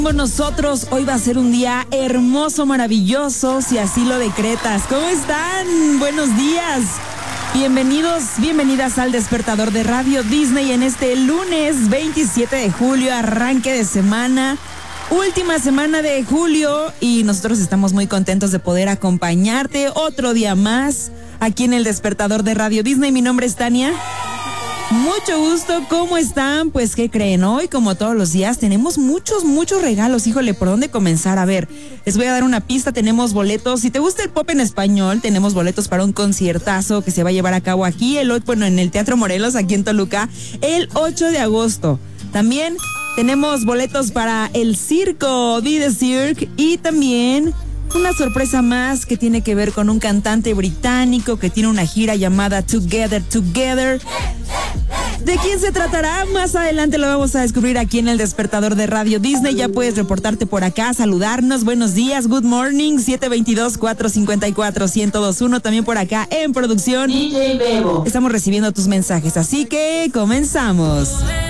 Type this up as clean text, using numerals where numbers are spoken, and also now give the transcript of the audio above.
Nosotros hoy va a ser un día hermoso, maravilloso, si así lo decretas. ¿Cómo están? Buenos días. Bienvenidos, bienvenidas al Despertador de Radio Disney en este lunes 27 de julio, arranque de semana, última semana de julio, y nosotros estamos muy contentos de poder acompañarte otro día más aquí en el Despertador de Radio Disney. Mi nombre es Tania. Mucho gusto, ¿cómo están? Pues, ¿qué creen? Hoy, como todos los días, tenemos muchos regalos. Híjole, ¿por dónde comenzar? A ver, les voy a dar una pista. Tenemos boletos. Si te gusta el pop en español, tenemos boletos para un conciertazo que se va a llevar a cabo aquí, en el Teatro Morelos, aquí en Toluca, el 8 de agosto. También tenemos boletos para el circo, The Cirque, y también una sorpresa más que tiene que ver con un cantante británico que tiene una gira llamada Together. ¿De quién se tratará? Más adelante lo vamos a descubrir aquí en el Despertador de Radio Disney. Ya puedes reportarte por acá, saludarnos. Buenos días, good morning, 722-454-1021. También por acá en producción. DJ Bebo. Estamos recibiendo tus mensajes, así que comenzamos.